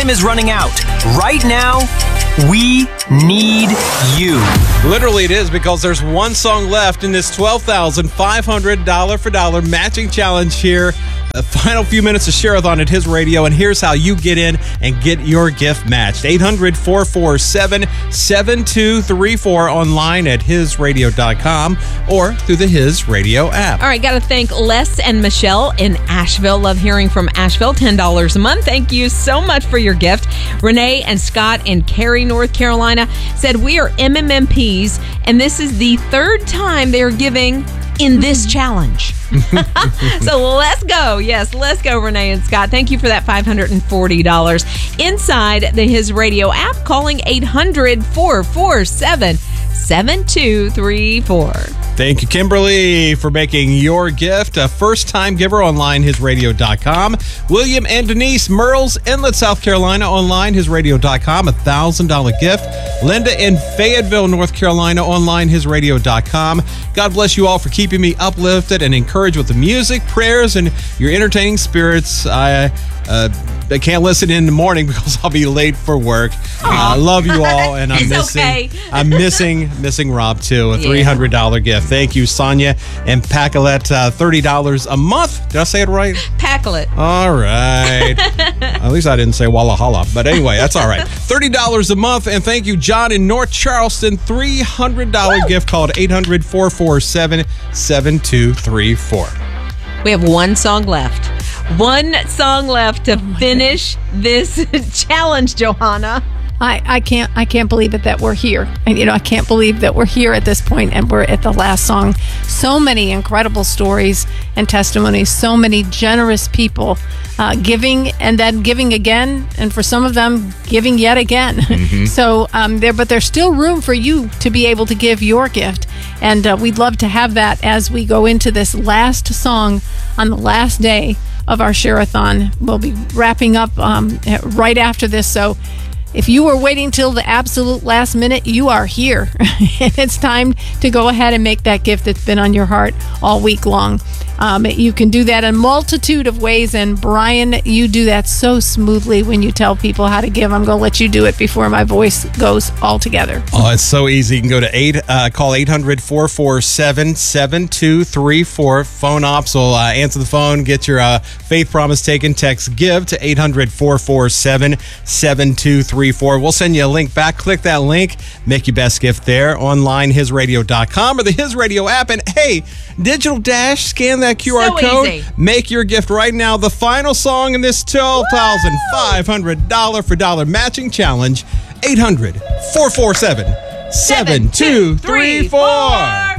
time is running out. Right now, we need you. Literally it is, because there's one song left in this $12,500 dollar for dollar matching challenge here. The final few minutes of Share-a-thon at His Radio, and here's how you get in and get your gift matched. 800-447-7234 online at hisradio.com or through the His Radio app. All right, got to thank Les and Michelle in Asheville. Love hearing from Asheville. $10 a month. Thank you so much for your gift. Renee and Scott in Cary, North Carolina said, we are MMMPs, and this is the third time they're giving in this challenge. So let's go. Yes, let's go, Renee and Scott. Thank you for that $540. Inside the His Radio app, calling 800-447-7234. Thank you, Kimberly, for making your gift a first-time giver online, hisradio.com. William and Denise Merles, Inlet, South Carolina, online, hisradio.com, $1,000 gift. Linda in Fayetteville, North Carolina, online, hisradio.com. God bless you all for keeping me uplifted and encouraged with the music, prayers, and your entertaining spirits. I can't listen in the morning because I'll be late for work. I love you all, and I'm missing Rob too. A $300 gift. Thank you, Sonia and Pacolet. $30 a month. Did I say it right? Pacolet. All right. At least I didn't say Walla Holla, but anyway, that's all right. $30 a month, and thank you, John in North Charleston. $300 gift called 800-447-7234. We have one song left. One song left to finish this challenge, Johanna. I can't believe it that we're here. And, I can't believe that we're here at this point and we're at the last song. So many incredible stories and testimonies. So many generous people giving and then giving again. And for some of them, giving yet again. Mm-hmm. So there's still room for you to be able to give your gift. And we'd love to have that as we go into this last song on the last day of our Share-a-thon. We'll be wrapping up right after this. So if you were waiting till the absolute last minute, you are here. And it's time to go ahead and make that gift that's been on your heart all week long. You can do that in a multitude of ways. And Brian, you do that so smoothly when you tell people how to give. I'm going to let you do it before my voice goes all together. Oh, it's so easy. You can go to call 800-447-7234. Phone ops will answer the phone. Get your faith promise taken. Text GIVE to 800-447-7234. We'll send you a link back. Click that link. Make your best gift there. Online, hisradio.com or the His Radio app. And hey, Digital Dash, scan that QR code. Easy. Make your gift right now. The final song in this $12,500 for dollar matching challenge. 800-447-7234.